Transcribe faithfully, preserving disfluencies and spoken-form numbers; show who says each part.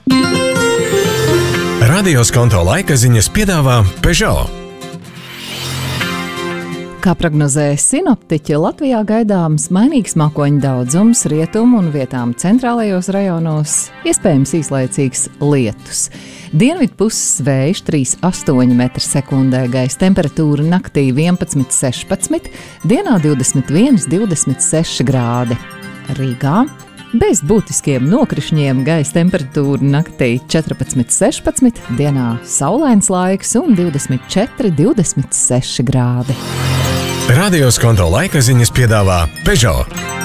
Speaker 1: Radio Skonto laika ziņas piedāvā Peugeot.
Speaker 2: Kā prognozē sinoptiķi, Latvijā gaidāms mainīgs mākoņu daudzums rietumu un vietām centrālajos rajonos, iespējams īslaicīgs lietus. Dienvidpuses vējš trīs komats astoņi metri sekundē, gaisa temperatūra naktī vienpadsmit sešpadsmit, dienā divdesmit viens divdesmit seši grādi. Rīgā bez būtiskiem nokrišņiem gaisa temperatūra naktī četrpadsmit sešpadsmit, dienā saulains laiks un divdesmit četri divdesmit seši grādi.
Speaker 1: Radio Skonto laika ziņas piedāvā Peugeot.